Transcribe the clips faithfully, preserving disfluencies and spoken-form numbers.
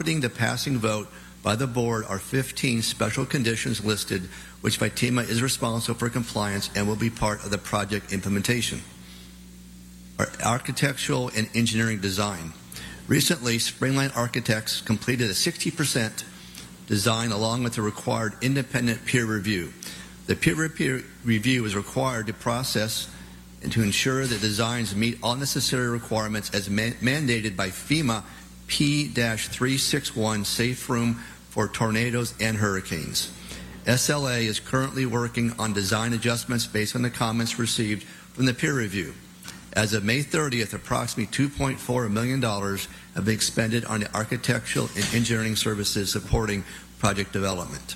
accompanying the passing vote by the board are fifteen special conditions listed, which FITEMA is responsible for compliance and will be part of the project implementation. Our architectural and engineering design. Recently, Springline Architects completed a sixty percent design along with the required independent peer review. The peer review is required to process and to ensure that designs meet all necessary requirements as ma mandated by FEMA P three sixty-one Safe Room for Tornadoes and Hurricanes. S L A is currently working on design adjustments based on the comments received from the peer review. As of May thirtieth, approximately two point four million dollars have been expended on the architectural and engineering services supporting project development.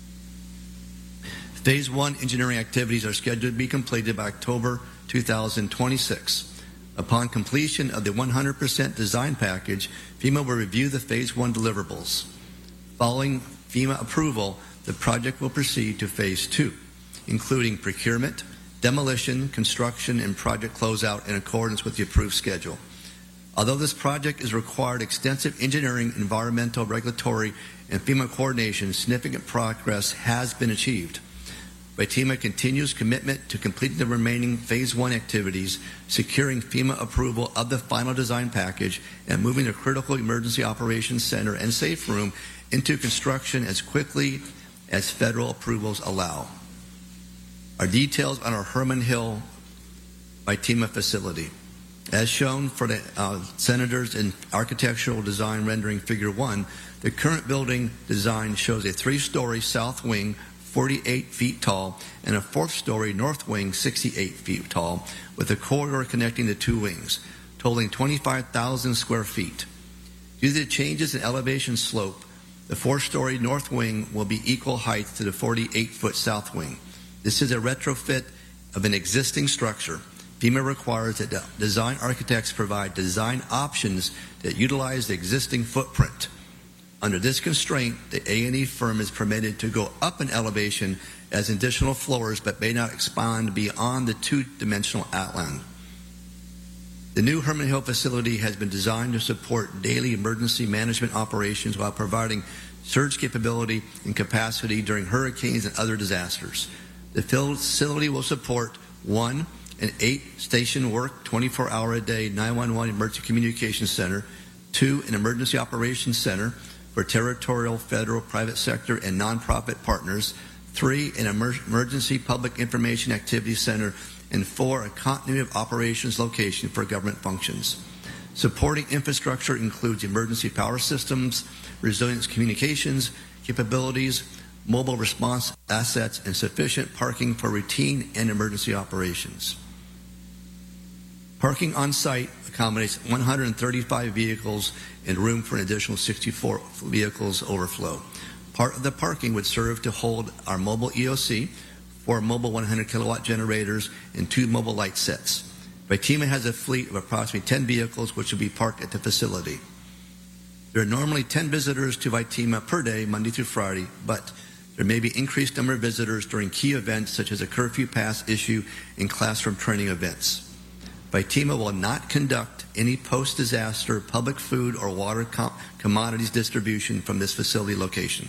Phase one engineering activities are scheduled to be completed by October two thousand twenty-six. Upon completion of the one hundred percent design package, FEMA will review the Phase one deliverables. Following FEMA approval, the project will proceed to Phase two, including procurement, demolition, construction, and project closeout in accordance with the approved schedule. Although this project has required extensive engineering, environmental, regulatory, and FEMA coordination, significant progress has been achieved. FITEMA continues commitment to completing the remaining Phase one activities, securing FEMA approval of the final design package, and moving the Critical Emergency Operations Center and Safe Room into construction as quickly as federal approvals allow. Our details on our Herman Hill FITEMA facility. As shown for the uh, senators in architectural design rendering figure one, the current building design shows a three-story south wing, forty-eight feet tall, and a fourth-story north wing, sixty-eight feet tall, with a corridor connecting the two wings, totaling twenty-five thousand square feet. Due to the changes in elevation slope, the four-story north wing will be equal height to the forty-eight foot south wing. This is a retrofit of an existing structure. FEMA requires that design architects provide design options that utilize the existing footprint. Under this constraint, the A and E firm is permitted to go up in elevation as additional floors, but may not expand beyond the two-dimensional outline. The new Herman Hill facility has been designed to support daily emergency management operations while providing surge capability and capacity during hurricanes and other disasters. The facility will support, one, an eight-station work, twenty-four hour a day, nine one one emergency communications center, two, an emergency operations center for territorial, federal, private sector, and nonprofit partners, three, an emer emergency public information activity center, and four, a continuity of operations location for government functions. Supporting infrastructure includes emergency power systems, resilience communications capabilities, mobile response assets, and sufficient parking for routine and emergency operations. Parking on site accommodates one hundred thirty-five vehicles and room for an additional sixty-four vehicles overflow. Part of the parking would serve to hold our mobile E O C, four mobile one hundred kilowatt generators, and two mobile light sets. FITEMA has a fleet of approximately ten vehicles which will be parked at the facility. There are normally ten visitors to FITEMA per day, Monday through Friday, but there may be increased number of visitors during key events such as a curfew pass issue and classroom training events. FITEMA will not conduct any post-disaster public food or water com commodities distribution from this facility location.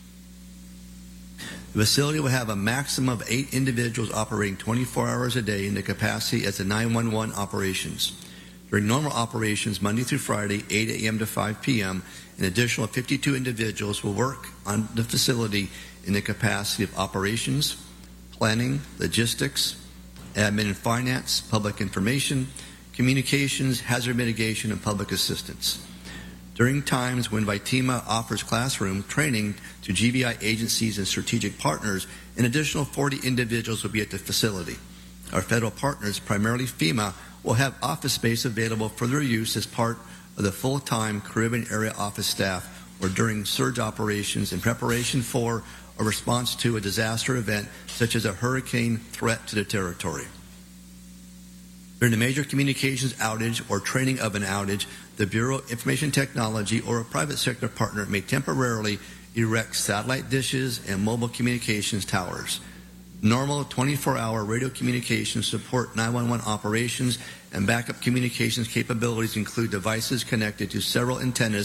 The facility will have a maximum of eight individuals operating twenty-four hours a day in the capacity as the nine one one operations. During normal operations, Monday through Friday, eight A M to five P M, an additional fifty-two individuals will work on the facility in the capacity of operations, planning, logistics, admin and finance, public information, communications, hazard mitigation, and public assistance. During times when FITEMA offers classroom training to G B I agencies and strategic partners, an additional forty individuals will be at the facility. Our federal partners, primarily FEMA, will have office space available for their use as part of the full-time Caribbean area office staff or during surge operations in preparation for or response to a disaster event such as a hurricane threat to the territory. During a major communications outage or training of an outage, the Bureau of Information Technology or a private sector partner may temporarily erect satellite dishes and mobile communications towers. Normal twenty-four hour radio communications support nine one one operations, and backup communications capabilities include devices connected to several antennas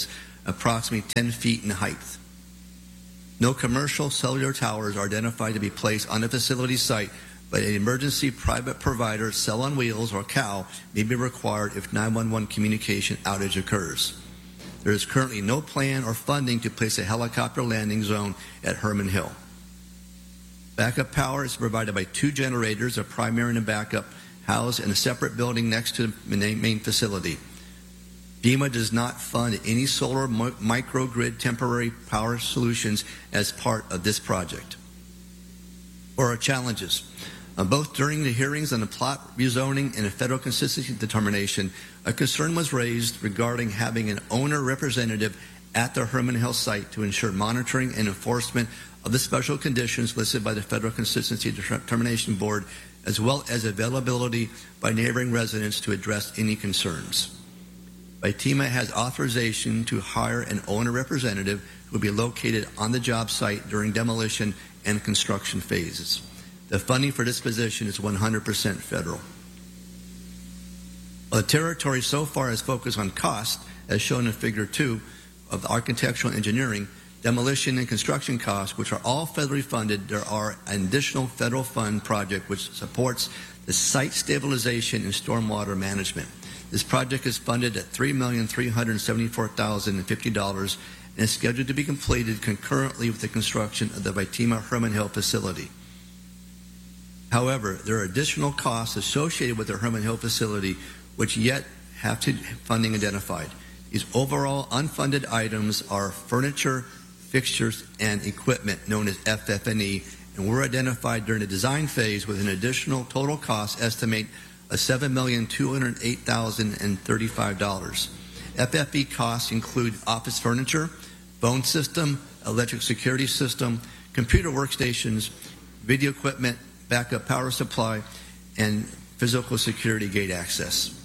approximately ten feet in height. No commercial cellular towers are identified to be placed on the facility site, but an emergency private provider, cell on wheels, or C O W, may be required if nine one one communication outage occurs. There is currently no plan or funding to place a helicopter landing zone at Herman Hill. Backup power is provided by two generators, a primary and a backup, housed in a separate building next to the main facility. FEMA does not fund any solar microgrid temporary power solutions as part of this project. For our challenges, uh, both during the hearings on the plot rezoning and a federal consistency determination, a concern was raised regarding having an owner representative at the Herman Hill site to ensure monitoring and enforcement of the special conditions listed by the Federal Consistency Determination Board, as well as availability by neighboring residents to address any concerns. FEMA has authorization to hire an owner representative who will be located on the job site during demolition and construction phases. The funding for this position is one hundred percent federal. The territory so far has focused on cost, as shown in Figure two of the architectural engineering, demolition and construction costs, which are all federally funded. There are an additional federal fund project which supports the site stabilization and stormwater management. This project is funded at three million three hundred seventy-four thousand fifty dollars and is scheduled to be completed concurrently with the construction of the FEMA Herman Hill facility. However, there are additional costs associated with the Herman Hill facility which yet have to funding identified. These overall unfunded items are furniture, fixtures, and equipment known as F F and E, and were identified during the design phase with an additional total cost estimate of seven million two hundred eight thousand thirty-five dollars. F F E costs include office furniture, phone system, electric security system, computer workstations, video equipment, backup power supply, and physical security gate access.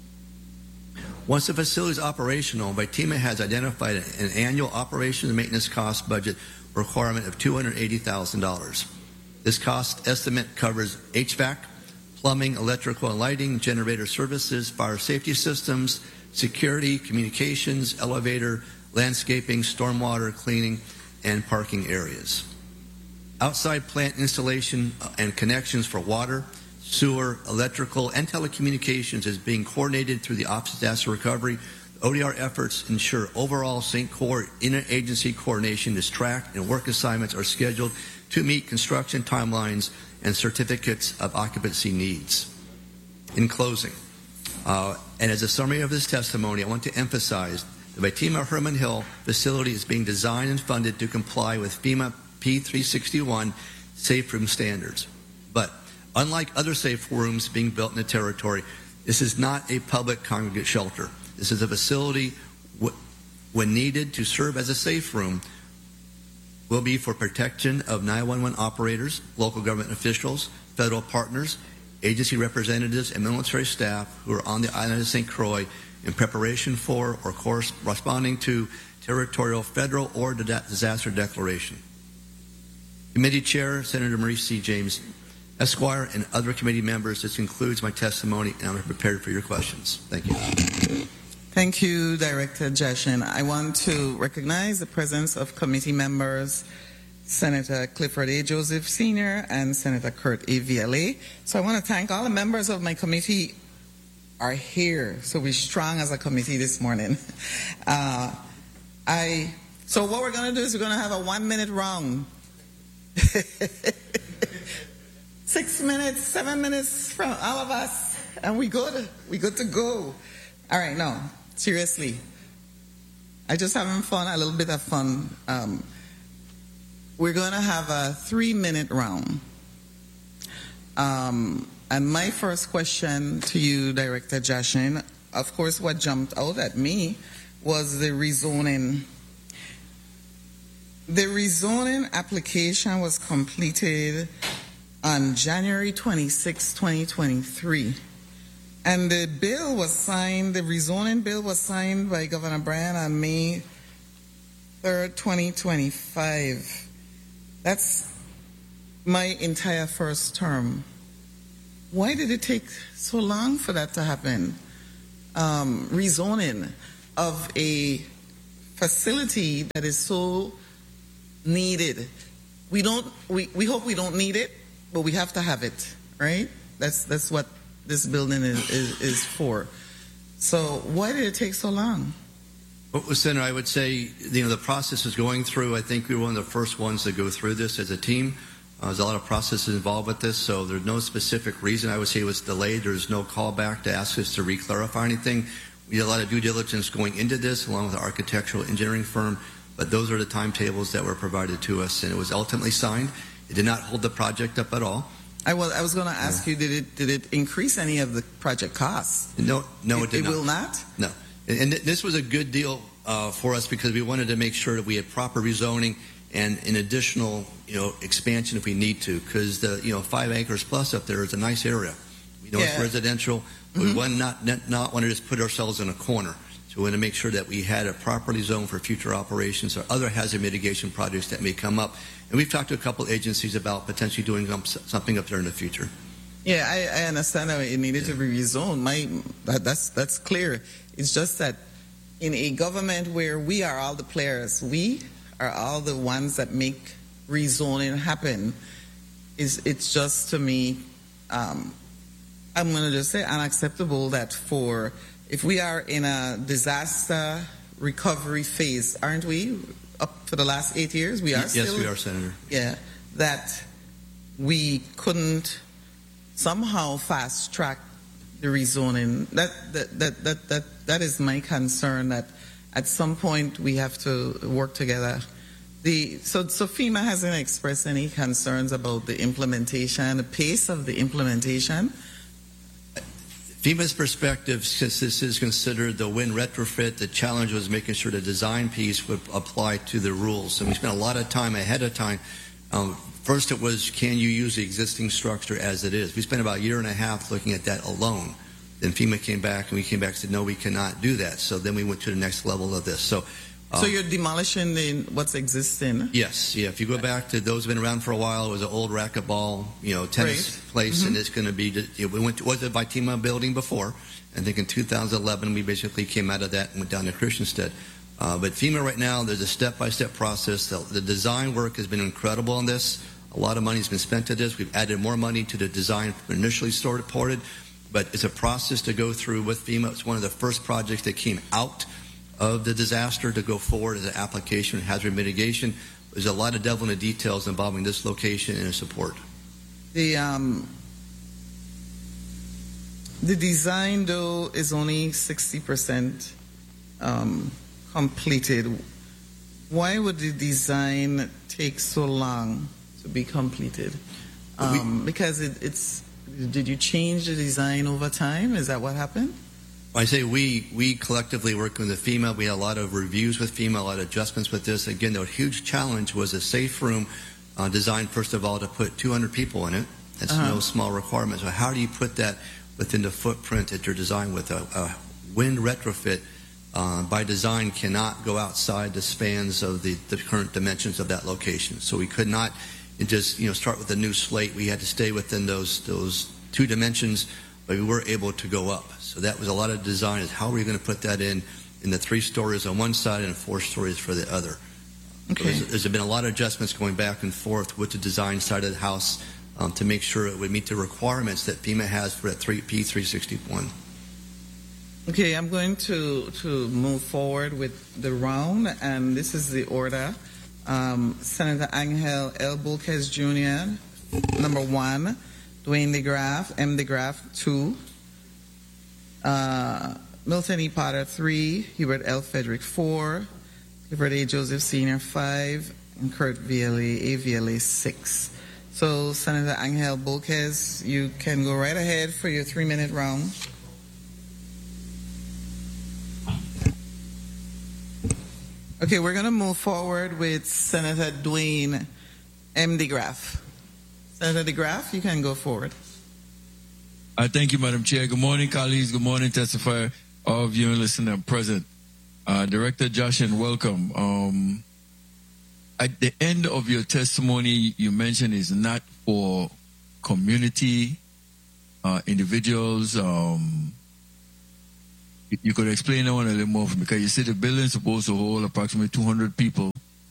Once the facility is operational, FEMA has identified an annual operations and maintenance cost budget requirement of two hundred eighty thousand dollars. This cost estimate covers H V A C, plumbing, electrical and lighting, generator services, fire safety systems, security, communications, elevator, landscaping, stormwater, cleaning, and parking areas. Outside plant installation and connections for water, sewer, electrical, and telecommunications is being coordinated through the Office of Disaster Recovery. O D R efforts ensure overall Saint Croix interagency coordination is tracked and work assignments are scheduled to meet construction timelines and certificates of occupancy needs. In closing, uh, and as a summary of this testimony, I want to emphasize the FEMA Herman Hill facility is being designed and funded to comply with FEMA P three sixty-one safe room standards. But unlike other safe rooms being built in the territory, this is not a public congregate shelter. This is a facility, w- when needed to serve as a safe room, will be for protection of nine one one operators, local government officials, federal partners, agency representatives, and military staff who are on the island of Saint Croix in preparation for or corresponding to territorial, federal, or disaster declaration. Committee Chair, Senator Maurice C. James, Esquire, and other committee members, this concludes my testimony, and I'm prepared for your questions. Thank you. Thank you, Director Jashin. I want to recognize the presence of committee members, Senator Clifford A. Joseph Senior and Senator Kurt A. Viale. So I want to thank all the members of my committee are here, so we're strong as a committee this morning. Uh, I so what we're going to do is we're going to have a one-minute round. Six minutes, seven minutes from all of us, and we good. We good to go. All right, no, seriously. I just having fun, a little bit of fun. Um, we're going to have a three-minute round. Um, and my first question to you, Director Jashin, of course, what jumped out at me was the rezoning. The rezoning application was completed on January twenty-sixth, twenty twenty-three. And the bill was signed, the rezoning bill was signed by Governor Bryan on May third, twenty twenty-five. That's my entire first term. Why did it take so long for that to happen? Um, rezoning of a facility that is so needed. We don't. We, we hope we don't need it, but we have to have it, right? That's that's what this building is is, is for. So why did it take so long? Well, Senator, I would say, you know, the process is going through. I think we were one of the first ones to go through this as a team. Uh, there's a lot of processes involved with this, so there's no specific reason I would say it was delayed. There's no callback to ask us to re-clarify anything. We did a lot of due diligence going into this, along with the architectural engineering firm, but those are the timetables that were provided to us, and it was ultimately signed. It did not hold the project up at all. I was, I was going to ask yeah. you, did it did it increase any of the project costs? No, no, it, it did it not. It will not? No. And this was a good deal uh, for us because we wanted to make sure that we had proper rezoning and an additional, you know, expansion if we need to. Because the, you know, five acres plus up there is a nice area. We know yeah. it's residential, but mm-hmm. we want not, not not want to just put ourselves in a corner. So we want to make sure that we had a properly zoned for future operations or other hazard mitigation projects that may come up. And we've talked to a couple agencies about potentially doing something up there in the future. Yeah, I, I understand that it needed yeah. to be rezoned. My, that, that's that's clear. It's just that in a government where we are all the players, we are all the ones that make rezoning happen. Is it's just to me, um, I'm going to just say unacceptable that for if we are in a disaster recovery phase, aren't we? Up for the last eight years, we are. Yes, still, we are, Senator. Yeah, that we couldn't somehow fast track the rezoning. That that that that that that is my concern. That at some point we have to work together. The so so FEMA hasn't expressed any concerns about the implementation, the pace of the implementation. FEMA's perspective, since this is considered the wind retrofit, the challenge was making sure the design piece would apply to the rules. And we spent a lot of time ahead of time. Um, first, it was, can you use the existing structure as it is? We spent about a year and a half looking at that alone. Then FEMA came back, and we came back and said, no, we cannot do that. So then we went to the next level of this. So, um, so you're demolishing the, what's existing? Yes. Yeah. If you go back to those who've been around for a while, it was an old racquetball, you know, tennis Great. place, Mm-hmm. and it's going to be. You know, we went to, was a Vitima building before. I think in two thousand eleven we basically came out of that and went down to Christiansted. Uh, but FEMA right now, there's a step-by-step process. The, the design work has been incredible on this. A lot of money has been spent to this. We've added more money to the design initially reported, but it's a process to go through with FEMA. It's one of the first projects that came out of the disaster to go forward as an application of hazard mitigation. There's a lot of devil in the details involving this location and its support. The um, the design, though, is only sixty percent um, completed. Why would the design take so long to be completed? Um, we, because it, it's. Did you change the design over time? Is that what happened? I say we we collectively work with the FEMA. We had a lot of reviews with FEMA, a lot of adjustments with this. Again, the huge challenge was a safe room uh, designed, first of all, to put two hundred people in it. That's uh-huh. no small requirement. So how do you put that within the footprint that you're designed with? A, a wind retrofit uh, by design cannot go outside the spans of the, the current dimensions of that location. So we could not just you know start with a new slate. We had to stay within those those two dimensions, but we were able to go up. So that was a lot of design, is how are we going to put that in in the three stories on one side and four stories for the other. Okay. So there's, there's been a lot of adjustments going back and forth with the design side of the house um, to make sure it would meet the requirements that FEMA has for that P three sixty-one. Okay, I'm going to, to move forward with the round, and this is the order. Um, Senator Angel L. Bulquez Junior, number one. Dwayne DeGraff, M. DeGraff, two. Uh, Milton E. Potter, three. Hubert L. Frederick, four. Clifford A. Joseph Senior, five. And Kurt V L A, A V L A, six. So, Senator Angel Bulquez, you can go right ahead for your three-minute round. Okay, we're going to move forward with Senator Dwayne M. DeGraff. Senator DeGraff, you can go forward. Uh, thank you, Madam Chair. Good morning, colleagues. Good morning, testifier, all of you listening and present. Uh, Director Josh, and welcome. Um, at the end of your testimony, you mentioned is not for community, uh, individuals, um, you could explain that one a little more, because you said the building is supposed to hold approximately two hundred people,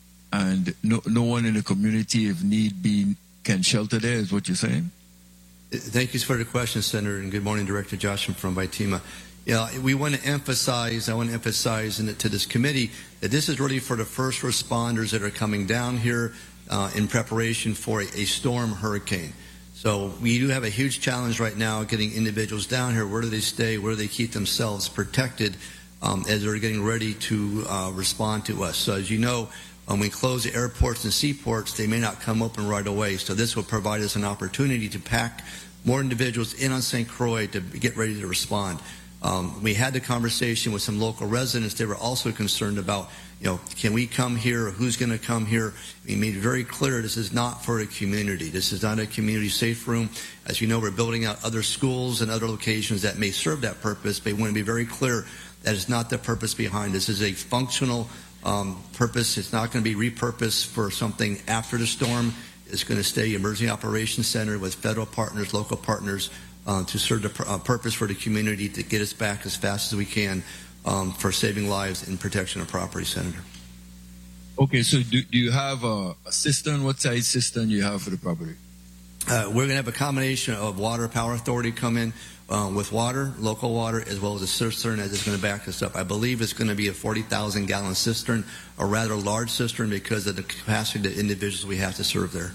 and no, no one in the community, if need be, can shelter there, is what you're saying? Thank you for the question, Senator, and good morning, Director Joshua from VITEMA. Yeah, we want to emphasize, I want to emphasize in, to this committee that this is really for the first responders that are coming down here uh, in preparation for a, a storm hurricane. So we do have a huge challenge right now getting individuals down here. Where do they stay? Where do they keep themselves protected um, as they're getting ready to uh, respond to us? So as you know, when we close the airports and seaports, they may not come open right away. So this will provide us an opportunity to pack more individuals in on Saint Croix to get ready to respond. Um, we had the conversation with some local residents. They were also concerned about, you know, can we come here? Who's going to come here? We made it very clear this is not for a community. This is not a community safe room. As you know, we're building out other schools and other locations that may serve that purpose, but we want to be very clear that is not the purpose behind this. This is a functional um, purpose. It's not going to be repurposed for something after the storm. It's going to stay Emergency Operations Center with federal partners, local partners, Uh, to serve the pr- uh, purpose for the community to get us back as fast as we can um, for saving lives and protection of property, Senator. Okay, so do, do you have a, a cistern? What size cistern do you have for the property? Uh, we're going to have a combination of Water Power Authority come in uh, with water, local water, as well as a cistern that is going to back us up. I believe it's going to be a forty thousand gallon cistern, a rather large cistern because of the capacity of the individuals we have to serve there.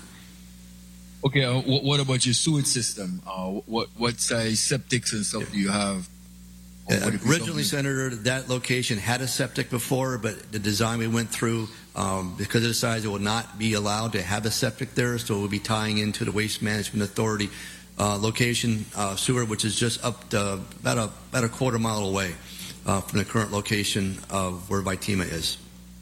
Okay, uh, what, what about your sewage system? Uh, what what size septics and stuff do you have? Uh, originally, Senator, that location had a septic before, but the design we went through, um, because of the size, it will not be allowed to have a septic there, so we'll be tying into the Waste Management Authority uh, location uh, sewer, which is just up to about a, about a quarter mile away uh, from the current location of where VITEMA is.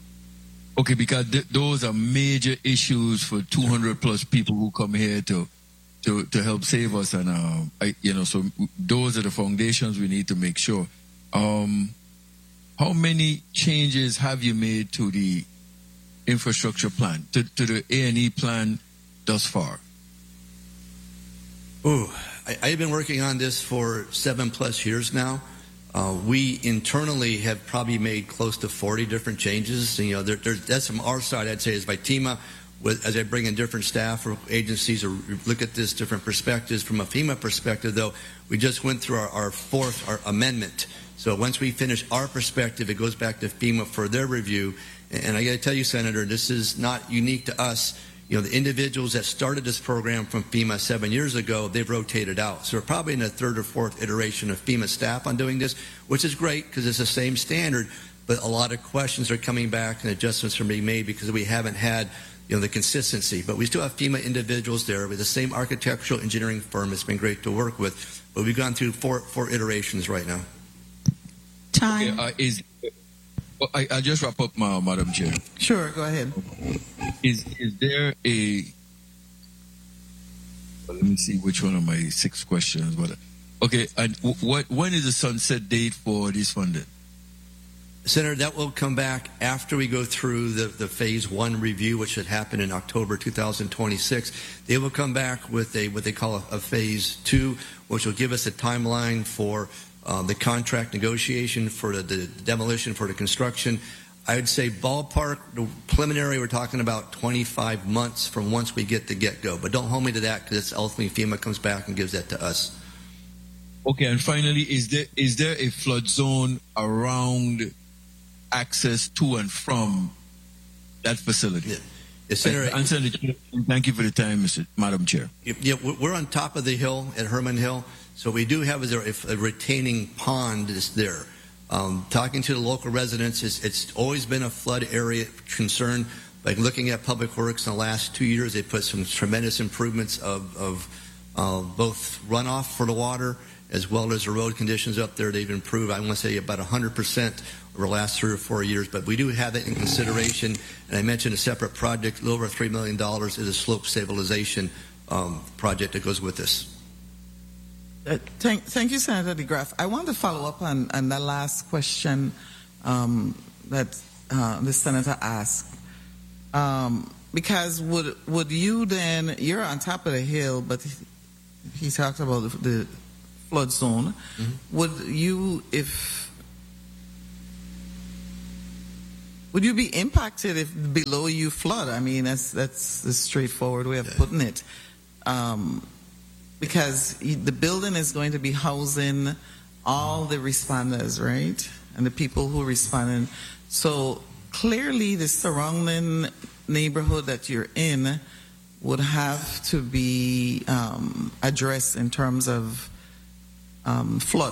Okay, because th- those are major issues for two hundred plus people who come here to to, to help save us, and uh, I, you know, so those are the foundations we need to make sure. Um, how many changes have you made to the infrastructure plan, to, to the A and E plan thus far? Ooh, I, I've been working on this for seven plus years now. Uh, we internally have probably made close to forty different changes. And, you know, there, there's, that's from our side, I'd say, as VITEMA, with, as I bring in different staff or agencies or look at this different perspectives. From a FEMA perspective, though, we just went through our, our fourth our amendment. So once we finish our perspective, it goes back to FEMA for their review. And, and I got to tell you, Senator, this is not unique to us. You know, the individuals that started this program from FEMA seven years ago, they've rotated out. So we're probably in the third or fourth iteration of FEMA staff on doing this, which is great because it's the same standard, but a lot of questions are coming back and adjustments are being made because we haven't had, you know, the consistency. But we still have FEMA individuals there with the same architectural engineering firm. It's been great to work with. But we've gone through four, four iterations right now. Okay, Time. uh, is I, I'll just wrap up, my, Madam Chair. Sure, go ahead. Is is there a? Well, let me see which one of my six questions. But okay, and what when is the sunset date for this funding? Senator, that will come back after we go through the, the phase one review, which should happen in October two thousand twenty-six. They will come back with a what they call a, a phase two, which will give us a timeline for uh, the contract negotiation, for the, the demolition, for the construction. I would say ballpark, the preliminary, we're talking about twenty-five months from once we get the get-go. But don't hold me to that because it's ultimately FEMA comes back and gives that to us. Okay, and finally, is there is there a flood zone around access to and from that facility? Yeah. Yes, Senator, uh, answer the, thank you for the time, Mister Madam Chair. Yeah, we're on top of the hill at Herman Hill, so we do have a, a retaining pond that's there. Um, talking to the local residents, it's, it's always been a flood area concern. Like looking at Public Works in the last two years, they put some tremendous improvements of, of uh, both runoff for the water as well as the road conditions up there. They've improved, I want to say, about one hundred percent over the last three or four years. But we do have that in consideration. And I mentioned a separate project, a little over three million dollars is a slope stabilization um, project that goes with this. Uh, thank, thank you, Senator DeGraff. I want to follow up on, on that last question um, that uh, the senator asked. Um, because would would you then, you're on top of the hill, but he, he talked about the, the flood zone. Mm-hmm. Would you, if would you be impacted if below you flood? I mean, that's that's the straightforward way of putting it. Um, because the building is going to be housing all the responders, right? And the people who are responding. So clearly the surrounding neighborhood that you're in would have to be um, addressed in terms of um, flood.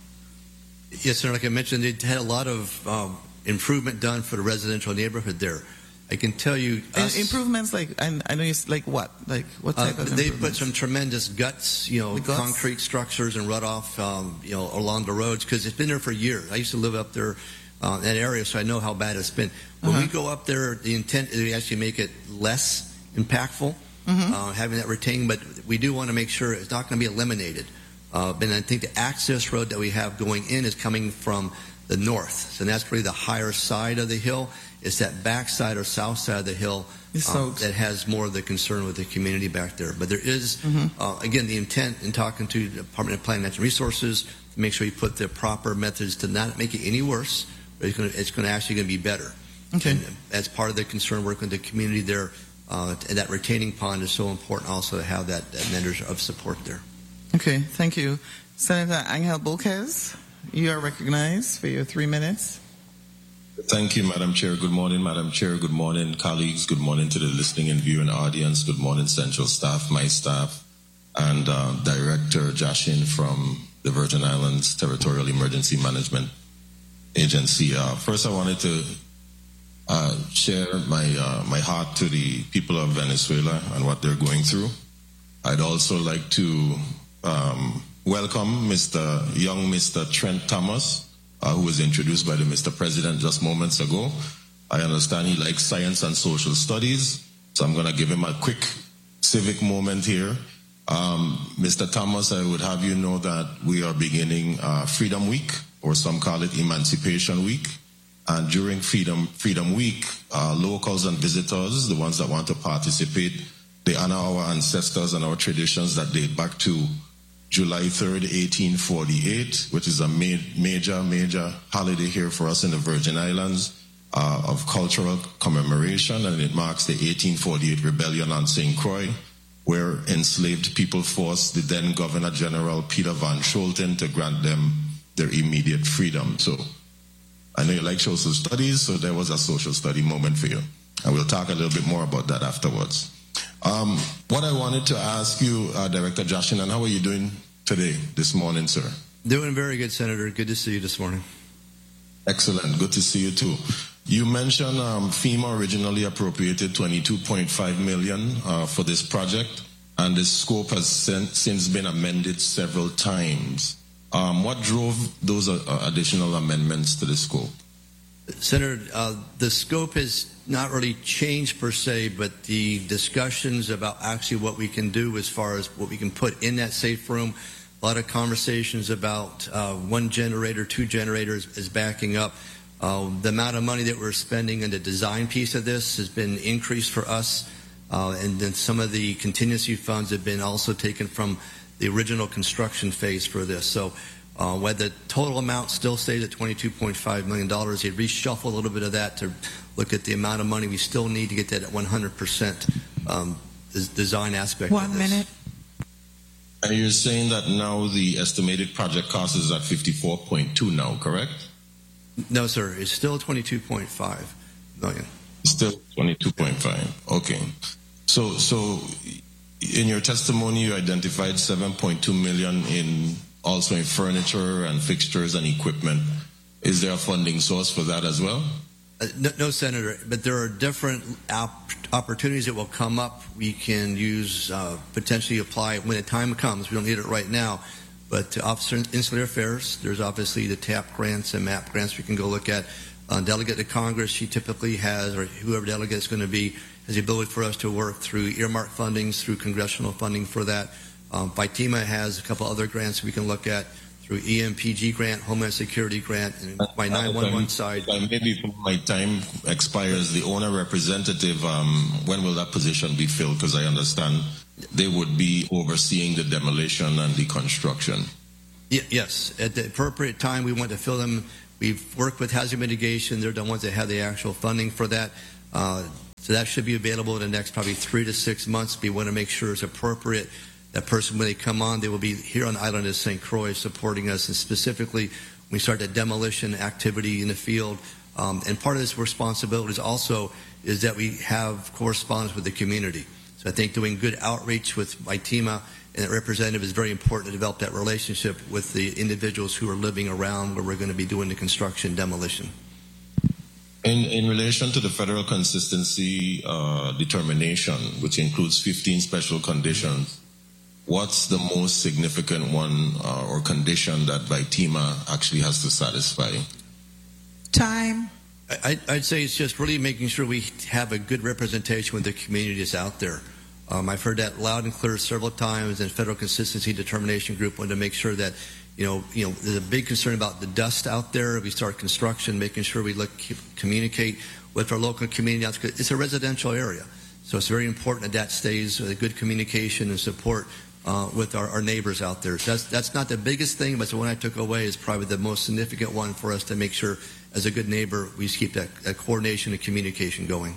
Yes, sir. Like I mentioned, they had a lot of um, improvement done for the residential neighborhood there. I can tell you, us, improvements like I, I know you like what like what type uh, of they put some tremendous guts, you know, guts? concrete structures and runoff, um, you know, along the roads because it's been there for years. I used to live up there uh, in that area, so I know how bad it's been. When uh-huh. we go up there, the intent is to actually make it less impactful, mm-hmm. uh, having that retained, but we do want to make sure it's not going to be eliminated. Uh, and I think the access road that we have going in is coming from the north, so that's really the higher side of the hill. It's that back side or south side of the hill um, that has more of the concern with the community back there. But there is, mm-hmm. uh, again, the intent in talking to the Department of Planning and Natural Resources to make sure you put the proper methods to not make it any worse, but it's going to, it's going to actually going to be better. Okay. And as part of the concern work with the community there, uh, and that retaining pond is so important also to have that, that measure of support there. Okay, thank you. Senator Angel Boquez, you are recognized for your three minutes. Thank you, Madam Chair. Good morning, Madam Chair. Good morning, colleagues. Good morning to the listening and viewing audience. Good morning, Central staff, my staff, and uh, Director Jashin from the Virgin Islands Territorial Emergency Management Agency. Uh, first, I wanted to uh, share my uh, my heart to the people of Venezuela and what they're going through. I'd also like to um, welcome Mister young Mister Trent Thomas, Uh, who was introduced by the Mister President just moments ago. I understand he likes science and social studies, so I'm going to give him a quick civic moment here. Um, Mister Thomas, I would have you know that we are beginning uh, Freedom Week, or some call it Emancipation Week. And during Freedom Freedom Week, uh, locals and visitors, the ones that want to participate, they honor our ancestors and our traditions that date back to July third, eighteen forty-eight, which is a ma- major, major holiday here for us in the Virgin Islands uh, of cultural commemoration, and it marks the eighteen forty-eight rebellion on Saint Croix, where enslaved people forced the then Governor General Peter Van Scholten to grant them their immediate freedom. So I know you like social studies, so there was a social study moment for you. And we'll talk a little bit more about that afterwards. Um, what I wanted to ask you, uh, Director Jashin, and how are you doing today, this morning, sir? Doing very good, Senator. Good to see you this morning. Excellent. Good to see you, too. You mentioned um, FEMA originally appropriated twenty-two point five million dollars uh, for this project, and the scope has since been amended several times. Um, what drove those uh, additional amendments to the scope? Senator, uh, the scope has not really changed per se, but the discussions about actually what we can do as far as what we can put in that safe room, a lot of conversations about uh, one generator, two generators is backing up. Uh, the amount of money that we're spending in the design piece of this has been increased for us, uh, and then some of the contingency funds have been also taken from the original construction phase for this. So Uh, where the total amount still stays at twenty-two point five million dollars, they reshuffle a little bit of that to look at the amount of money we still need to get that at one hundred percent um, design aspect One of this. minute. And you're saying that now the estimated project cost is at fifty-four point two now, correct? No, sir. It's still twenty-two point five million. Still twenty-two point five. Okay. So, so in your testimony, you identified seven point two million in also in furniture and fixtures and equipment. Is there a funding source for that as well? Uh, no, no, Senator, but there are different op- opportunities that will come up. We can use, uh, potentially apply when the time comes. We don't need it right now. But to Officer Insular Affairs, there's obviously the TAP grants and MAP grants we can go look at. Uh, delegate to Congress, she typically has, or whoever delegate is going to be, has the ability for us to work through earmark fundings, through congressional funding for that. Um, FITEMA has a couple other grants we can look at through E M P G grant, Homeland Security grant, and my nine one one side. Maybe before my time expires, the owner representative, um, when will that position be filled? Because I understand they would be overseeing the demolition and the construction. Y- yes, at the appropriate time we want to fill them. we've worked with Hazard Mitigation. They're the ones that have the actual funding for that. Uh, so that should be available in the next probably three to six months. We want to make sure it's appropriate. That person, when they come on, they will be here on the island of Saint Croix supporting us, and specifically when we start that demolition activity in the field. Um, and part of this responsibility is also is that we have correspondence with the community. So I think doing good outreach with ITEMA and the representative is very important to develop that relationship with the individuals who are living around where we're going to be doing the construction demolition. In, in relation to the federal consistency uh, determination, which includes fifteen special conditions, what's the most significant one uh, or condition that ITEMA actually has to satisfy? Time. I, I'd say it's just really making sure we have a good representation with the communities out there. Um, I've heard that loud and clear several times, and Federal Consistency Determination Group wanted to make sure that, you know, you know, there's a big concern about the dust out there. We start construction, making sure we look, communicate with our local community. It's a residential area, so it's very important that that stays a good communication and support uh, with our, our neighbors out there. So that's that's not the biggest thing, but the one I took away is probably the most significant one for us to make sure, as a good neighbor, we keep that, that coordination and communication going.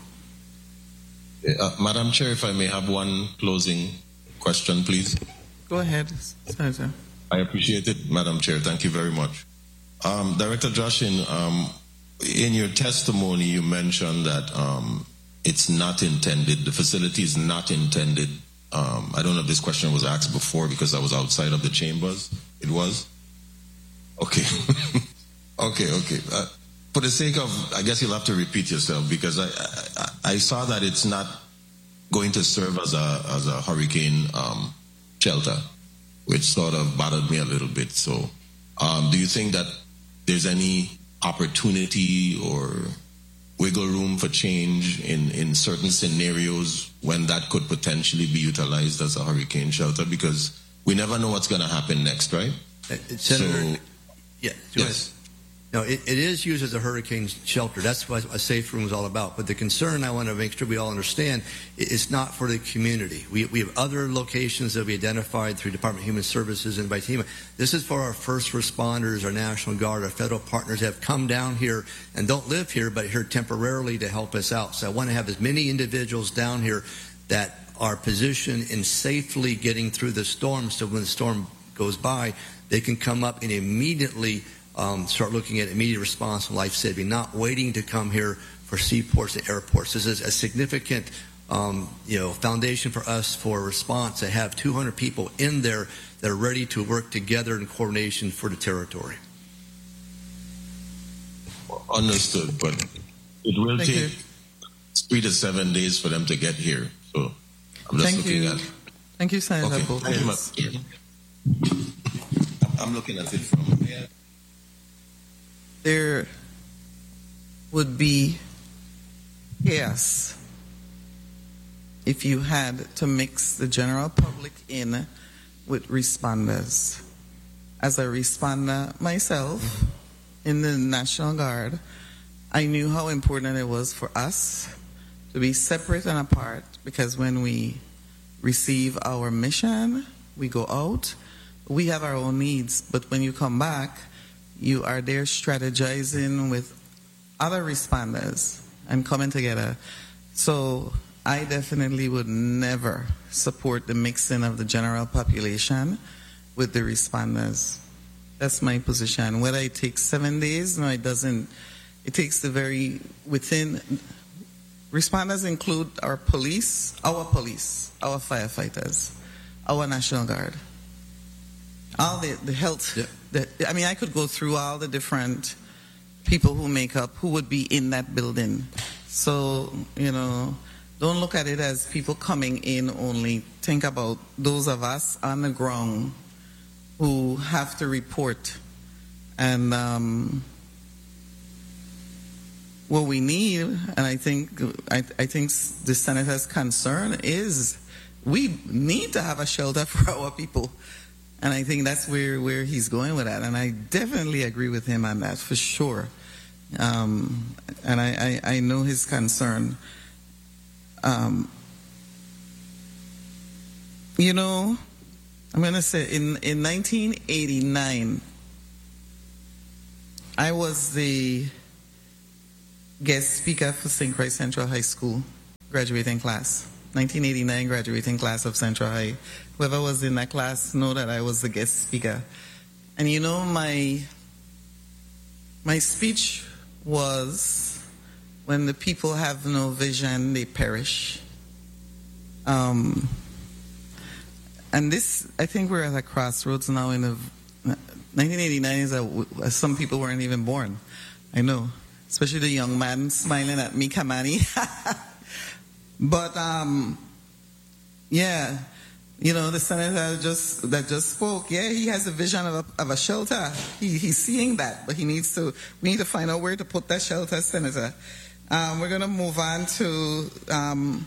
Uh, Madam Chair, if I may have one closing question, please. Go ahead, Senator. I appreciate it, Madam Chair. Thank you very much. Um, Director Joshin, um, in your testimony, you mentioned that um, it's not intended, the facility is not intended. Um, I don't know if this question was asked before because I was outside of the chambers. It was? Okay. okay, okay. Uh, For the sake of, I guess you'll have to repeat yourself, because I, I, I saw that it's not going to serve as a as a hurricane um, shelter, which sort of bothered me a little bit. So, um, do you think that there's any opportunity or wiggle room for change in, in certain scenarios when that could potentially be utilized as a hurricane shelter? Because we never know what's going to happen next, right? Uh, Senator, so, yeah, yes. No, it, it is used as a hurricane shelter. That's what a safe room is all about. But the concern I want to make sure we all understand, it's not for the community. We, we have other locations that we identified through Department of Human Services and by TEMA. This is for our first responders, our National Guard, our federal partners that have come down here and don't live here, but here temporarily to help us out. So I want to have as many individuals down here that are positioned in safely getting through the storm, so when the storm goes by, they can come up and immediately Um, start looking at immediate response and life-saving, not waiting to come here for seaports and airports. This is a significant, um, you know, foundation for us for response to have two hundred people in there that are ready to work together in coordination for the territory. Understood, but it will Thank take you. three to seven days for them to get here. So I'm just Thank looking you. at. Thank you, Senator Okay. Bowles. I'm looking at it from here. There would be chaos if you had to mix the general public in with responders. As a responder myself in the National Guard, I knew how important it was for us to be separate and apart, because when we receive our mission, we go out, we have our own needs, but when you come back, you are there strategizing with other responders and coming together. So I definitely would never support the mixing of the general population with the responders. That's my position. Whether it takes seven days, no, it doesn't. It takes the very within. Responders include our police, our police, our firefighters, our National Guard, all the, the health. Yeah. The, I mean, I could go through all the different people who make up, who would be in that building. So, you know, don't look at it as people coming in only. Think about those of us on the ground who have to report. And um, what we need, and I think, I, I think the Senator's concern is we need to have a shelter for our people. And I think that's where, where he's going with that. And I definitely agree with him on that, for sure. Um, and I, I, I know his concern. Um, you know, I'm going to say, in, in nineteen eighty-nine, I was the guest speaker for Saint Croix Central High School graduating class, nineteen eighty-nine graduating class of Central High. Whoever was in that class know that I was the guest speaker. And you know, my my speech was, when the people have no vision, they perish. Um, and this, I think we're at a crossroads now. In the nineteen eighty-nine is a, some people weren't even born. I know, especially the young man smiling at me, Kamani. But um, yeah, you know, the senator just that just spoke. Yeah, he has a vision of a, of a shelter. He, he's seeing that, but he needs to. We need to find out where to put that shelter, Senator. Um, we're going to move on to um,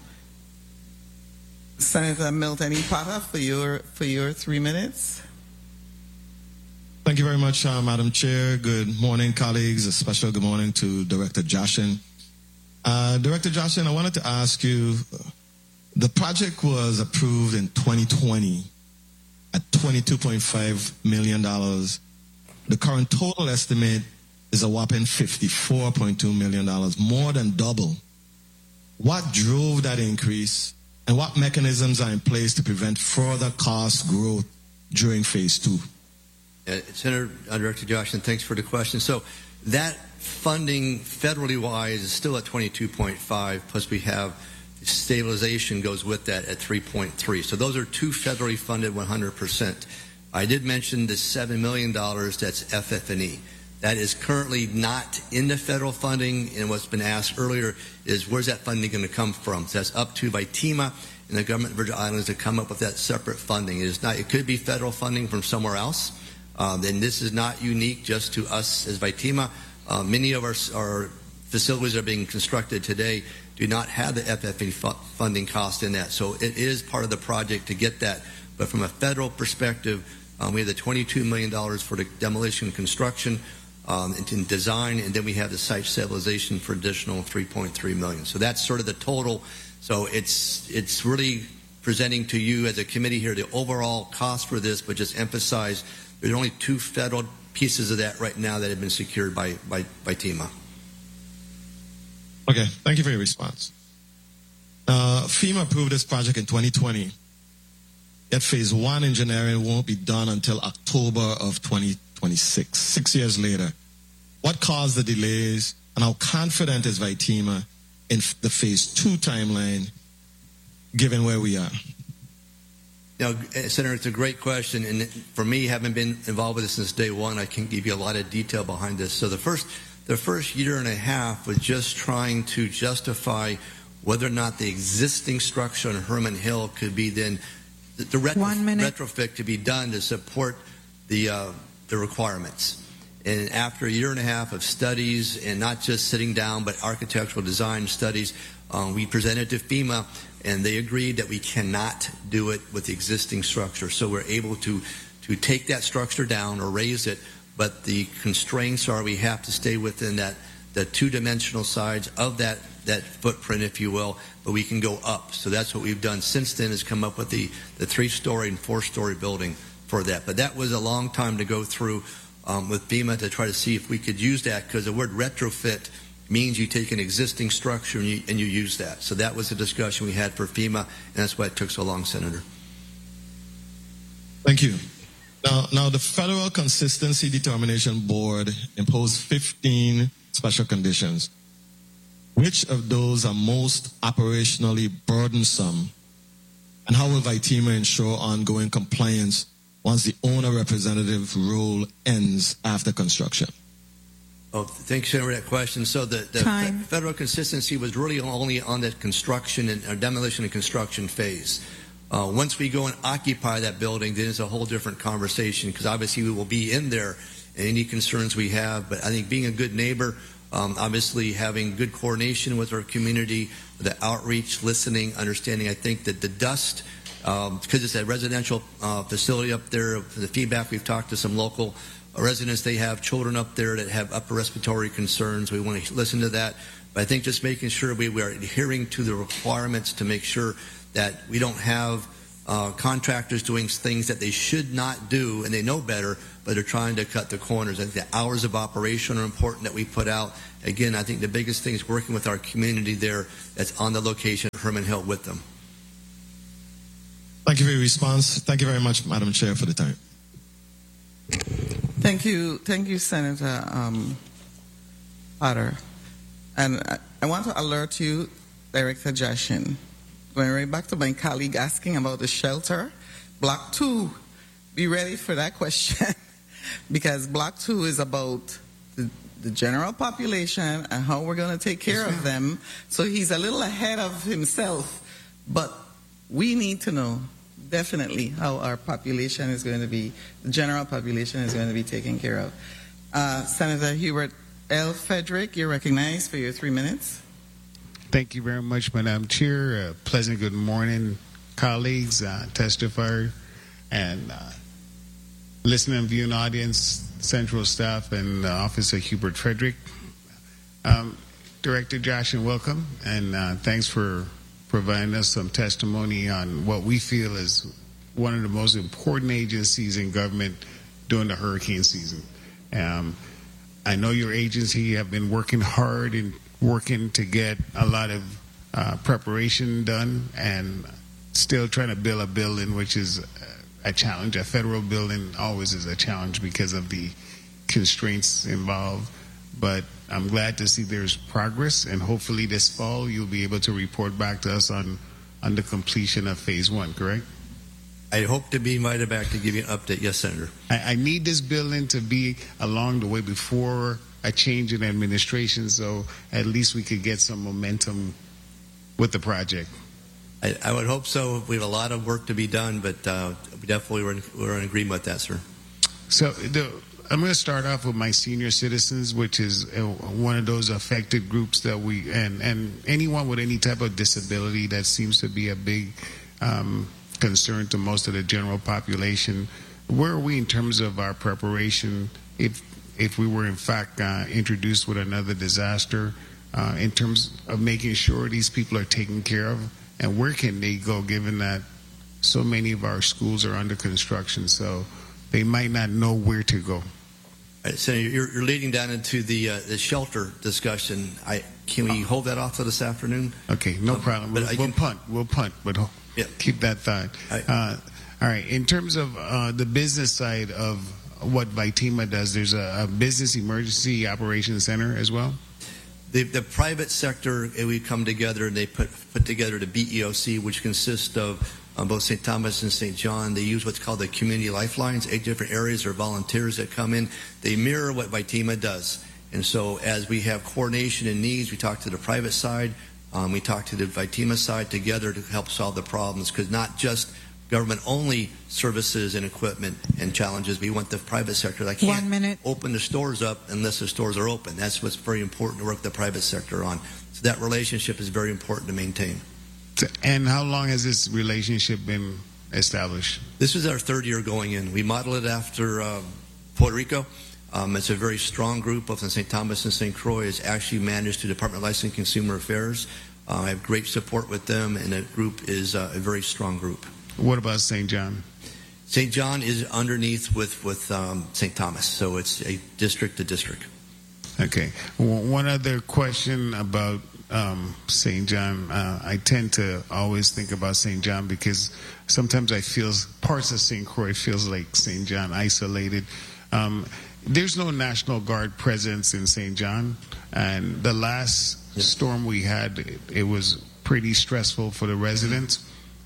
Senator Milton E. Potter for your for your three minutes. Thank you very much, uh, Madam Chair. Good morning, colleagues. A special good morning to Director Joshin. Uh, Director Joshin, I wanted to ask you, the project was approved in twenty twenty at twenty-two point five million dollars. The current total estimate is a whopping fifty-four point two million dollars, more than double. What drove that increase, and what mechanisms are in place to prevent further cost growth during phase two? Uh, Senator uh, Director Joshin, thanks for the question. So that funding federally wise is still at twenty-two point five, plus we have stabilization goes with that at three point three. So those are two federally funded one hundred percent. I did mention the seven million dollars that's F F and E. That is currently not in the federal funding, and what's been asked earlier is where's that funding going to come from? So that's up to VITEMA and the government of Virgin Islands to come up with that separate funding. It is not. It could be federal funding from somewhere else. Um, and this is not unique just to us as VITEMA. Uh, many of our, our facilities that are being constructed today do not have the F F and E fu- funding cost in that. So it is part of the project to get that. But from a federal perspective, um, we have the twenty-two million dollars for the demolition and construction. Um, and in design, and then we have the site stabilization for additional three point three million dollars. So that's sort of the total. So it's it's really presenting to you as a committee here the overall cost for this, but just emphasize there's only two federal pieces of that right now that have been secured by by, by TEMA. Okay, thank you for your response. Uh, FEMA approved this project in twenty twenty. Yet phase one engineering won't be done until October of twenty twenty-six, six years later. What caused the delays, and how confident is VITEMA in the phase two timeline, given where we are? Now, Senator, it's a great question, and for me, having been involved with this since day one, I can give you a lot of detail behind this. So the first, the first year and a half was just trying to justify whether or not the existing structure on Herman Hill could be then the, the retro, retrofit could be done to support the uh, the requirements. And after a year and a half of studies, and not just sitting down, but architectural design studies, um, we presented to FEMA, and they agreed that we cannot do it with the existing structure. So we're able to, to take that structure down or raise it, but the constraints are we have to stay within that the two-dimensional sides of that, that footprint, if you will, but we can go up. So that's what we've done since then, is come up with the, the three-story and four-story building for that. But that was a long time to go through um, with FEMA to try to see if we could use that, because the word retrofit means you take an existing structure and you, and you use that. So that was a discussion we had for FEMA, and that's why it took so long, Senator. Thank you. Now, now the Federal Consistency Determination Board imposed fifteen special conditions. Which of those are most operationally burdensome, and how will VITEMA ensure ongoing compliance once the owner representative role ends after construction? Oh, thanks, Senator, for that question. So the, the fe- federal consistency was really only on the construction and uh, demolition and construction phase. Uh, once we go and occupy that building, then it's a whole different conversation, because obviously we will be in there and any concerns we have. But I think being a good neighbor, um, obviously having good coordination with our community, the outreach, listening, understanding. I think that the dust, um, because it's a residential uh, facility up there, the feedback we've talked to some local residents, they have children up there that have upper respiratory concerns. We want to listen to that. But I think just making sure we, we are adhering to the requirements to make sure that we don't have uh, contractors doing things that they should not do, and they know better, but they're trying to cut the corners. I think the hours of operation are important that we put out. Again, I think the biggest thing is working with our community there that's on the location at Herman Hill with them. Thank you for your response. Thank you very much, Madam Chair, for the time. Thank you, thank you, Senator um, Potter. And I, I want to alert you, Director Jashin, going right back to my colleague asking about the shelter. Block two, be ready for that question, because Block two is about the, the general population and how we're going to take care of them. So he's a little ahead of himself, but we need to know definitely how our population is going to be, the general population is going to be taken care of. Uh, Senator Hubert L. Frederick, you're recognized for your three minutes. Thank you very much, Madam Chair. Uh, pleasant good morning, colleagues, uh, testifier, and uh, listening and viewing audience, central staff, and uh, Officer Hubert Frederick. Um, Director Josh, and welcome, and uh, thanks for providing us some testimony on what we feel is one of the most important agencies in government during the hurricane season. Um, I know your agency have been working hard and working to get a lot of uh, preparation done, and still trying to build a building, which is a challenge. A federal building always is a challenge because of the constraints involved. But I'm glad to see there's progress, and hopefully this fall you'll be able to report back to us on, on the completion of phase one, correct? I hope to be invited back to give you an update. Yes, Senator. I, I need this building to be along the way before a change in administration, so at least we could get some momentum with the project. I, I would hope so. We have a lot of work to be done, but uh, we definitely we're in, we're in agreement with that, sir. So the, I'm going to start off with my senior citizens, which is uh, one of those affected groups that we, and, and anyone with any type of disability that seems to be a big um, concern to most of the general population. Where are we in terms of our preparation if if we were in fact uh, introduced with another disaster, uh, in terms of making sure these people are taken care of, and where can they go given that so many of our schools are under construction, so they might not know where to go? Right, Senator, you're, you're leading down into the uh, the shelter discussion. I can we hold that off to this afternoon? Okay, no um, problem. But We'll, I we'll can, punt. We'll punt, but yeah. keep that thought. I, uh, all right. In terms of uh, the business side of what VITEMA does, there's a, a business emergency operations center as well. The, the private sector, we come together and they put put together the B E O C, which consists of um, both Saint Thomas and Saint John. They use what's called the community lifelines. Eight different areas or volunteers that come in. They mirror what VITEMA does. And so as we have coordination and needs, we talk to the private side, um, we talk to the VITEMA side together to help solve the problems, because not just government-only services and equipment and challenges. We want the private sector that can't One minute. open the stores up unless the stores are open. That's what's very important to work the private sector on. So that relationship is very important to maintain. And how long has this relationship been established? This is our third year going in. We model it after uh, Puerto Rico. Um, it's a very strong group, both in Saint Thomas and Saint Croix. It's actually managed through the Department of Licensing and Consumer Affairs. Uh, I have great support with them, and that group is uh, a very strong group. What about Saint John? Saint John is underneath with, with um, Saint Thomas, so it's a district to district. Okay. One other question about um, Saint John. Uh, I tend to always think about Saint John because sometimes I feel parts of Saint Croix feels like Saint John isolated. Um, there's no National Guard presence in Saint John, and the last yes. storm we had, it, it was pretty stressful for the residents.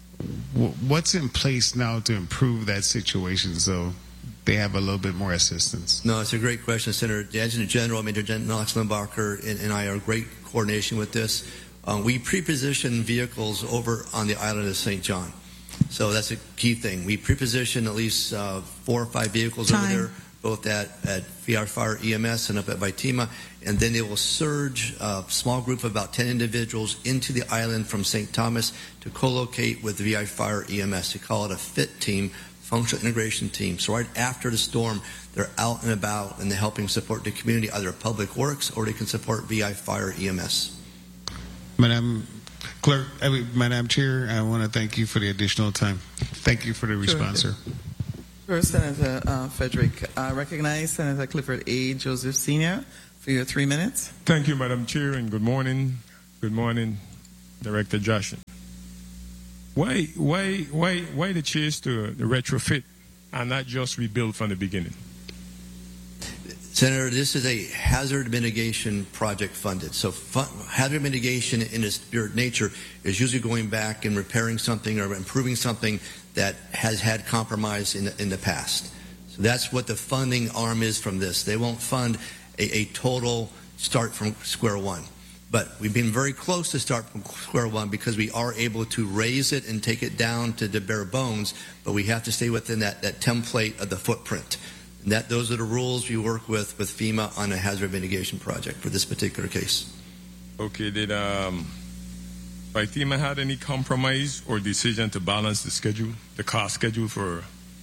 What's in place now to improve that situation so they have a little bit more assistance? No, it's a great question, Senator. The Adjutant General, Major General Knox Limbacher, and, and I are great coordination with this. Um, we pre-position vehicles over on the island of Saint John. So that's a key thing. We pre-position at least uh, four or five vehicles Time. over there, both at, at V I Fire E M S and up at VITEMA, and then they will surge a small group of about ten individuals into the island from Saint Thomas to co-locate with V I Fire E M S. They call it a FIT team, Functional Integration Team. So right after the storm, they're out and about and they're helping support the community, either Public Works or they can support V I Fire E M S. Madam Clerk, I mean, Madam Chair, I want to thank you for the additional time. Thank you for the response, Sure. sir. Sure, Senator uh, Frederick. I recognize Senator Clifford A. Joseph Senior for your three minutes. Thank you, Madam Chair, and good morning. Good morning, Director Joshin. Why, why, why, why the chase to the retrofit and not just rebuild from the beginning? Senator, this is a hazard mitigation project funded. So fun, hazard mitigation in its pure nature is usually going back and repairing something or improving something that has had compromise in the, in the past. So that's what the funding arm is from this. They won't fund a, a total start from square one. But we've been very close to start from square one because we are able to raise it and take it down to the bare bones, but we have to stay within that, that template of the footprint. And that those are the rules we work with with FEMA on a hazard mitigation project for this particular case. Okay, did um, by FEMA had any compromise or decision to balance the schedule, the cost schedule for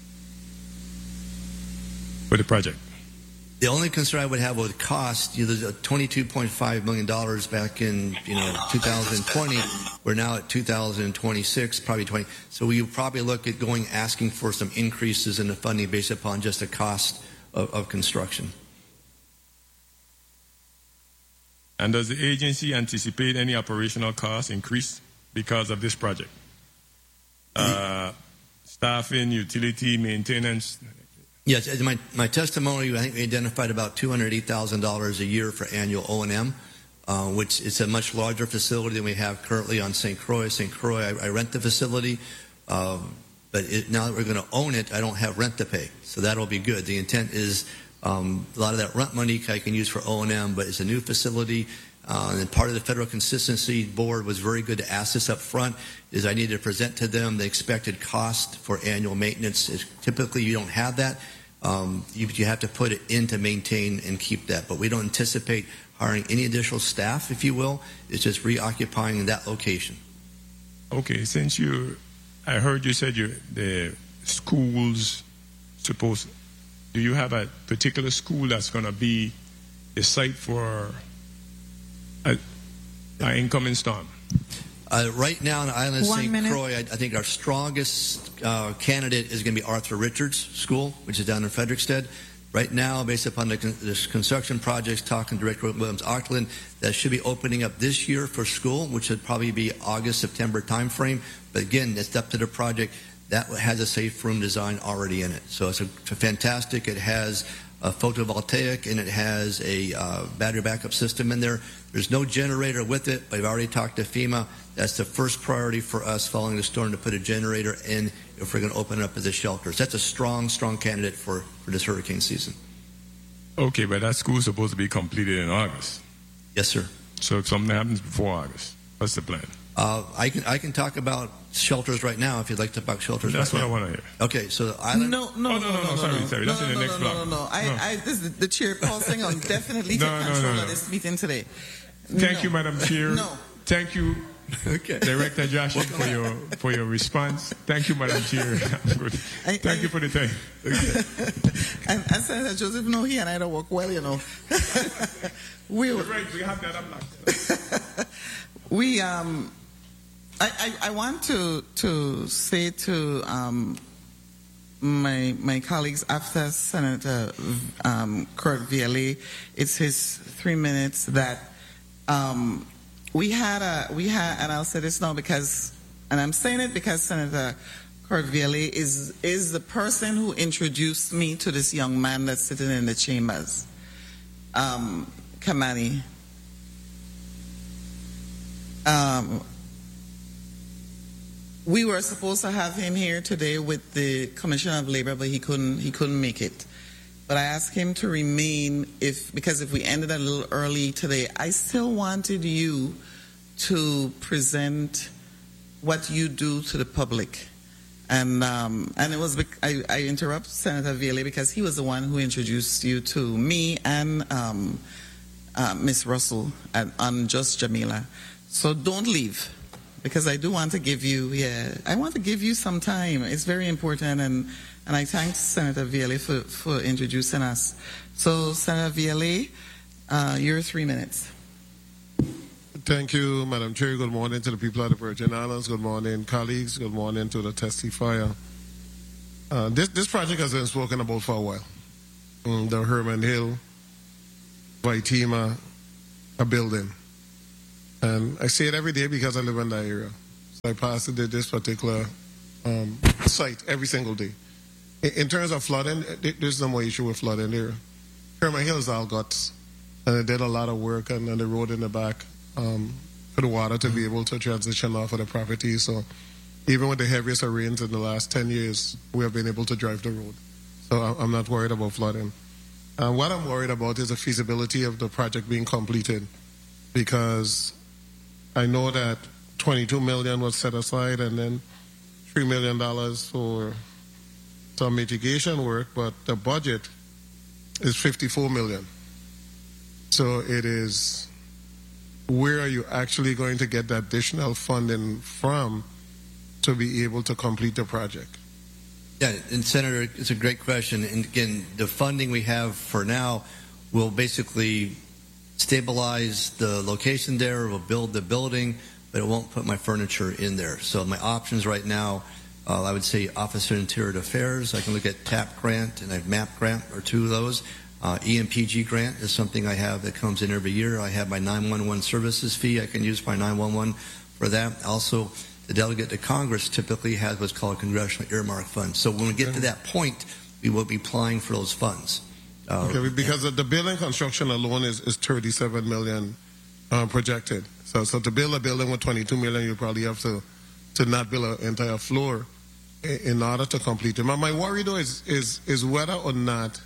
for the project? The only concern I would have with cost, you know, there's a twenty-two point five million dollars back in, you know, two thousand twenty. We're now at two thousand twenty-six, probably twenty. So we would probably look at going, asking for some increases in the funding based upon just the cost of, of construction. And does the agency anticipate any operational cost increase because of this project? Uh, staffing, utility, maintenance. Yes, in my, my testimony, I think we identified about two hundred eight thousand dollars a year for annual O and M, uh, which is a much larger facility than we have currently on Saint Croix. Saint Croix, I, I rent the facility, um, but it, now that we're going to own it, I don't have rent to pay, so that'll be good. The intent is um, a lot of that rent money I can use for O and M, but it's a new facility. Uh, and part of the Federal Consistency Board was very good to ask this up front, is I needed to present to them the expected cost for annual maintenance. It's, typically, you don't have that. Um, you, you have to put it in to maintain and keep that. But we don't anticipate hiring any additional staff, if you will. It's just reoccupying that location. Okay, since you, I heard you said you the schools supposed, do you have a particular school that's going to be the site for an incoming storm? Uh, right now in the island of One Saint minute. Croix, I, I think our strongest uh, candidate is going to be Arthur Richards School, which is down in Frederickstead. Right now, based upon the, con- the construction projects, talking to Director Williams-Auckland, that should be opening up this year for school, which would probably be August, September timeframe. But again, it's up to the project. That has a safe room design already in it. So it's a, it's a fantastic. It has a photovoltaic and it has a uh, battery backup system in there. There's no generator with it, but I've already talked to FEMA. That's the first priority for us following the storm, to put a generator in if we're going to open it up as a shelter. So that's a strong, strong candidate for, for this hurricane season. Okay, but that school's supposed to be completed in August. Yes, sir. So if something happens before August, what's the plan? Uh, I can I can talk about shelters right now if you'd like to talk shelters. That's right what now. I want to hear. Okay, so the island. No, no, Oh, no, no, no, no, no, sorry, sorry. That's no, in the no, next no, block. no, no, no. I, No. I, this is the chair pausing on definitely No, take no, control no, no. of this meeting today. Thank No. you, Madam Chair. No. Thank you, Okay. Director Joshua, for your for your response. Thank you, Madam Chair. I'm good. I- Thank I- you for the time. and, and Senator Joseph, no, he and I don't work well, you know. we, You're right. We have that unlocked. we, um, I, I, I want to to say to um, my my colleagues after Senator um, Kurt Vielle, it's his three minutes that um, we had a we had, and I'll say this now because, and I'm saying it because Senator Kurt Vielle is is the person who introduced me to this young man that's sitting in the chambers, um, Kamani. Um, we were supposed to have him here today with the Commissioner of Labor, but he couldn't. He couldn't make it. But I asked him to remain if because if we ended a little early today, I still wanted you to present what you do to the public. And um, and it was I, I interrupt Senator Vielle because he was the one who introduced you to me and um, uh, Miss Russell and on Just Jamila. So don't leave, because I do want to give you yeah I want to give you some time. It's very important, and and I thank Senator Vielle for for introducing us. So Senator Vielle, uh, your three minutes. Thank you, Madam Chair. Good morning to the people of the Virgin Islands. Good morning, colleagues. Good morning to the testifier. Uh, this, this project has been spoken about for a while. Mm, the Herman Hill, Vaitima, a building. And I see it every day because I live in that area. So I pass it this particular um, site every single day. In, in terms of flooding, there's no more issue with flooding there. Herman Hill is all guts. And they did a lot of work on, on the road in the back um, for the water to be able to transition off of the property. So even with the heaviest of rains in the last ten years, we have been able to drive the road. So I'm not worried about flooding. Uh, what I'm worried about is the feasibility of the project being completed, because I know that twenty-two million dollars was set aside and then three million dollars for some mitigation work, but the budget is fifty-four million dollars. So it is, where are you actually going to get the additional funding from to be able to complete the project? Yeah, and Senator, it's a great question. And again, the funding we have for now will basically stabilize the location there, will build the building, but it won't put my furniture in there. So my options right now, uh, I would say Office of Interior Affairs. I can look at TAP grant, and I have MAP grant, or two of those. Uh, E M P G grant is something I have that comes in every year. I have my nine one one services fee. I can use my nine one one for that. Also, the delegate to Congress typically has what's called a congressional earmark fund. So when we get to that point, we will be applying for those funds. Uh, okay, because the building construction alone is, is thirty-seven million dollars um, projected. So, so to build a building with twenty-two million dollars, you probably have to, to not build an entire floor in, in order to complete it. My, my worry, though, is, is, is whether or not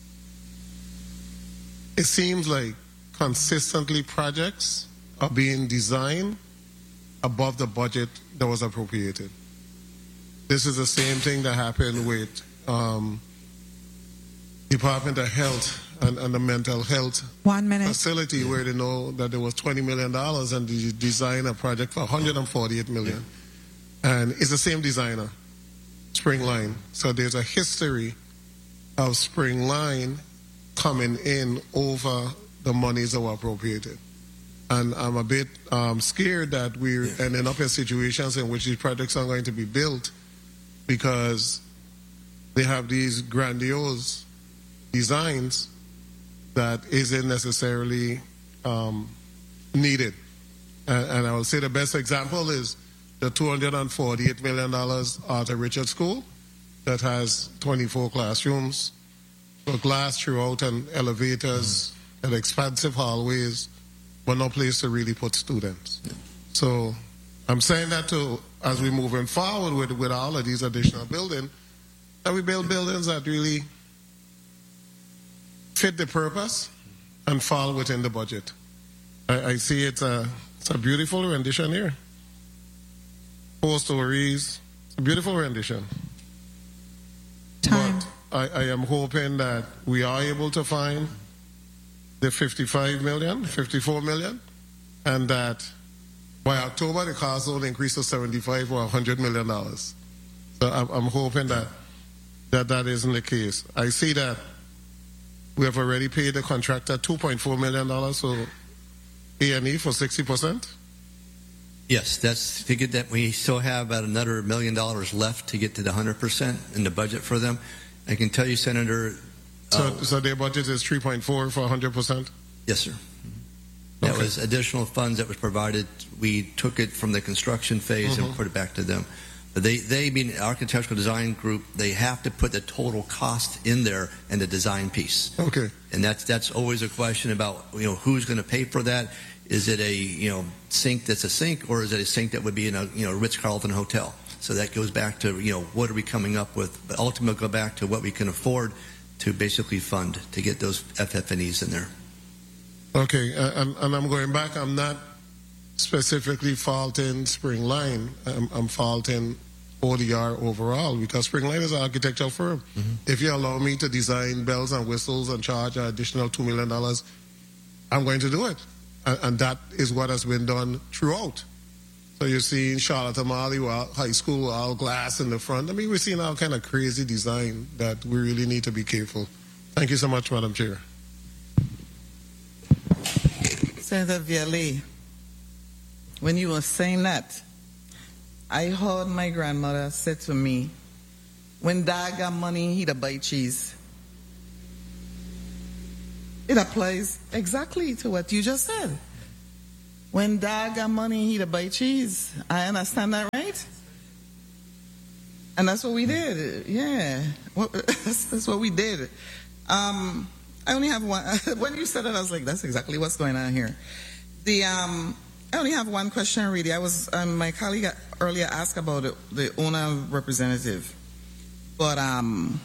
it seems like consistently projects are being designed above the budget that was appropriated. This is the same thing that happened with um, Department of Health and, and the mental health One minute. facility, where they know that there was twenty million dollars and they designed a project for one hundred forty-eight million dollars. And it's the same designer, Springline. So there's a history of Springline coming in over the monies that were appropriated. And I'm a bit um, scared that we're yeah. ending up in situations in which these projects are going to be built because they have these grandiose designs that isn't necessarily um, needed. And, and I will say the best example is the two hundred forty-eight million dollars Arthur Richards School that has twenty-four classrooms, with glass throughout and elevators mm-hmm. and expansive hallways, but no place to really put students. Yeah. So I'm saying that to, as we're moving forward with, with all of these additional buildings, that we build buildings that really fit the purpose and fall within the budget. I, I see it's a, it's a beautiful rendition here. Four stories, it's a beautiful rendition. Time. But I, I am hoping that we are able to find the fifty-five million, fifty-four million, and that by October the cost will increase to seventy-five or one hundred million dollars. So I'm, I'm hoping that, that that isn't the case. I see that we have already paid the contractor two point four million dollars for A and E for sixty percent. Yes, that's to get that. We still have about another million dollars left to get to the one hundred percent in the budget for them. I can tell you, Senator. So, uh, so their budget is three point four for one hundred percent? Yes, sir. That Okay. was additional funds that was provided. We took it from the construction phase Mhm. and put it back to them. But they, they being an architectural design group, they have to put the total cost in there and the design piece. Okay. And that's that's always a question about, you know, who's going to pay for that. Is it a, you know, sink that's a sink, or is it a sink that would be in a, you know, Ritz-Carlton hotel? So that goes back to, you know, what are we coming up with? But ultimately, go back to what we can afford to basically fund to get those F F N Es in there. Okay, uh, and, and I'm going back. I'm not specifically faulting Springline. I'm, I'm faulting O D R overall, because Springline is an architectural firm. Mm-hmm. If you allow me to design bells and whistles and charge an additional two million dollars, I'm going to do it. And, and that is what has been done throughout. So you're seeing Charlotte Amalie High School, all glass in the front. I mean, we're seeing all kind of crazy design that we really need to be careful. Thank you so much, Madam Chair. Senator Vialli. when you were saying that, I heard my grandmother say to me, when Dad got money, he'd buy cheese. It applies exactly to what you just said. When Dad got money, he'd buy cheese. I understand that, right? And that's what we did. Yeah, what, that's, that's what we did. Um, I only have one. When you said it, I was like, "That's exactly what's going on here." The um, I only have one question, really. I was um, my colleague earlier asked about it, the owner representative, but um,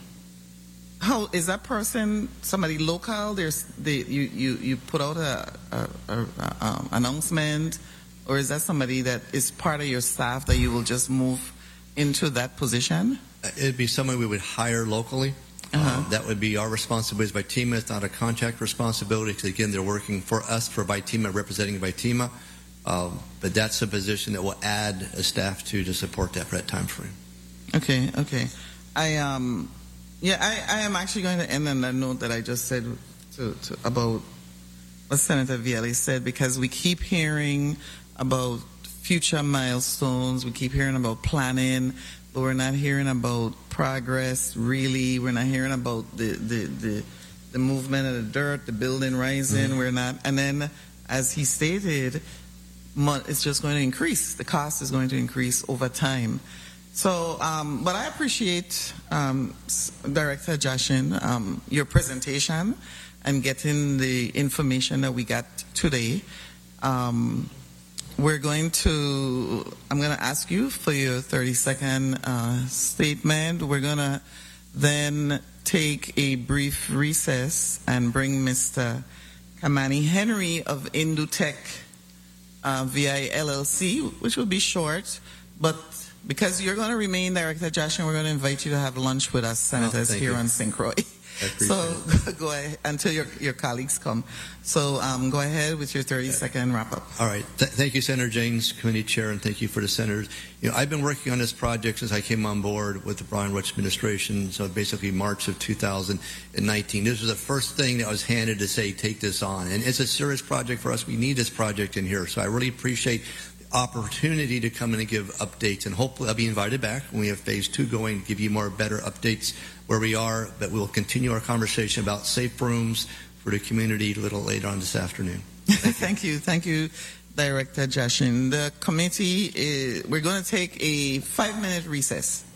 how is that person somebody local? There's the you you you put out a, a, a, a um, announcement, or is that somebody that is part of your staff that you will just move into that position? It'd be someone we would hire locally. Uh-huh. Um, that would be our responsibility as Vitima. It's not a contract responsibility because, again, they're working for us, for Vitima, representing Vitima. Um, but that's a position that will add a staff to to support that for that time frame. Okay, okay. I um, yeah, I, I am actually going to end on a note that I just said to, to about what Senator Vielle said, because we keep hearing about future milestones, we keep hearing about planning, but we're not hearing about progress, really. We're not hearing about the, the, the, the movement of the dirt, the building rising. Mm-hmm. We're not, and then, as he stated, it's just going to increase. The cost is going to increase over time. So, um, but I appreciate, um, Director Joshin, um, your presentation and getting the information that we got today. Um, We're going to, I'm going to ask you for your thirty second uh, statement. We're going to then take a brief recess and bring Mister Kamani Henry of Indutech uh, V I L L C, which will be short, but because you're going to remain Director Josh, and we're going to invite you to have lunch with us senators oh, here you. on Saint Croix. So go ahead until your your colleagues come. So um, go ahead with your thirty second wrap up. All right. Th- thank you, Senator James, Committee Chair, and thank you for the senators. You know, I've been working on this project since I came on board with the Brian Roach administration. So basically March of two thousand nineteen. This was the first thing that was handed to say take this on, and it's a serious project for us. We need this project in here. So I really appreciate the opportunity to come in and give updates, and hopefully I'll be invited back when we have phase two going to give you more better updates where we are, but we'll continue our conversation about safe rooms for the community a little later on this afternoon. Thank you. Thank you. Thank you, Director Joshin. The committee, is, we're going to take a five minute recess.